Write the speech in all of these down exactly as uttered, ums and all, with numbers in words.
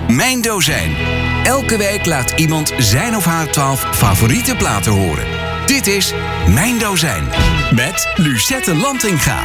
Mijn Dozijn. Elke week laat iemand zijn of haar twaalf favoriete platen horen. Dit is Mijn Dozijn. Met Lucette Lantinga.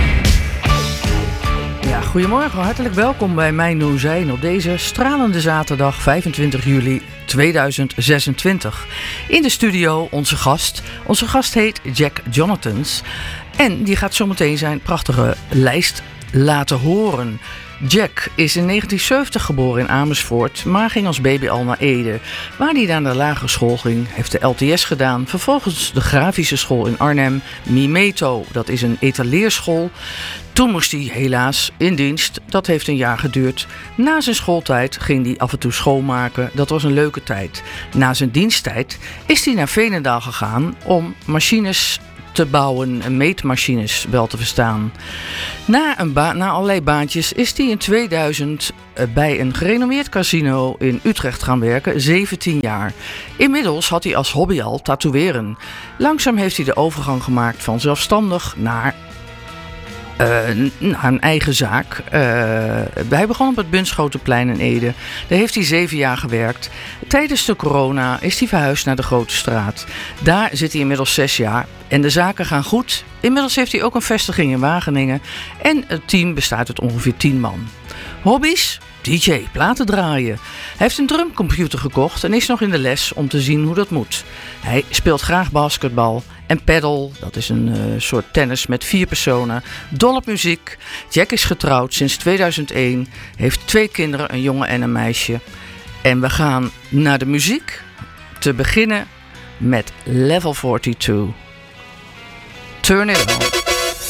Ja, goedemorgen, hartelijk welkom bij Mijn Dozijn op deze stralende zaterdag vijfentwintig juli tweeduizend zesentwintig. In de studio onze gast. Onze gast heet Jack Jonathans en die gaat zometeen zijn prachtige lijst laten horen. Jack is in negentien zeventig geboren in Amersfoort, maar ging als baby al naar Ede, waar hij naar de lagere school ging, heeft de L T S gedaan, vervolgens de grafische school in Arnhem, Mimeto, dat is een etaleerschool. Toen moest hij helaas in dienst, dat heeft een jaar geduurd. Na zijn schooltijd ging hij af en toe schoonmaken, dat was een leuke tijd. Na zijn diensttijd is hij naar Veenendaal gegaan om machines te bouwen en meetmachines wel te verstaan. Na, een ba- na allerlei baantjes is hij in tweeduizend bij een gerenommeerd casino in Utrecht gaan werken, zeventien jaar. Inmiddels had hij als hobby al tatoeëren. Langzaam heeft hij de overgang gemaakt van zelfstandig naar Uh, naar een eigen zaak. Uh, hij begon op het Bunschotenplein in Ede. Daar heeft hij zeven jaar gewerkt. Tijdens de corona is hij verhuisd naar de Grote Straat. Daar zit hij inmiddels zes jaar. En de zaken gaan goed. Inmiddels heeft hij ook een vestiging in Wageningen. En het team bestaat uit ongeveer tien man. Hobby's? D J, platen draaien. Hij heeft een drumcomputer gekocht en is nog in de les om te zien hoe dat moet. Hij speelt graag basketbal en paddle, dat is een uh, soort tennis met vier personen. Dol op muziek. Jack is getrouwd sinds tweeduizend één, heeft twee kinderen, een jongen en een meisje. En we gaan naar de muziek. Te beginnen met Level tweeënveertig. Turn it on.